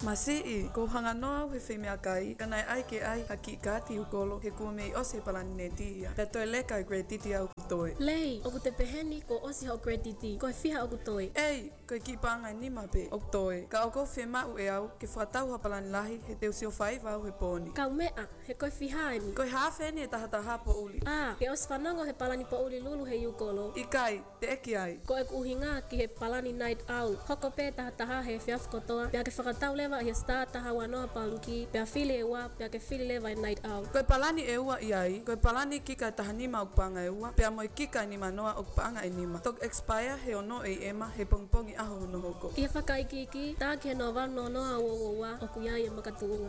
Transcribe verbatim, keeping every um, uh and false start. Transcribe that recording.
Masi ko hanga noa he whi mea kai, kanai ai ke ai haki kāti ukolo he kua mei ose palani ne tia. Ta toi leka grade titi au kutoi. Lei, oku te peheni ko osi hau grade titi, ko e whiha oku toi. Ei, ko ki pāngai nima pe, ok toi. Ka oko whi mau e au, ke whatau ha palani lahi, he te usio whai vau he poni. Kau mea, he koe whiha e mi. Ko hawheni e tahataha po uli. Ah, ke osi whanongo he palani po uli lulu he ukolo. I kai, te eki ai. Ko e uhinga ki he palani night out. Hoko pe tahataha he whiaf kotoa, pia ke whakatau lewa he star taha wanoa panki, pia fili e wa, pia ke fili lewa e night out. Ko palani e ua i ai, ko palani kika taha nima ok panga e ua, pia moi kika nima noa ok panga e nima. Tok expire he ono e ema he pongpongi aho no hoko. Ki he whakaiki ki, tā ki he no wano noa o o wa, oku ia i e makatuunga.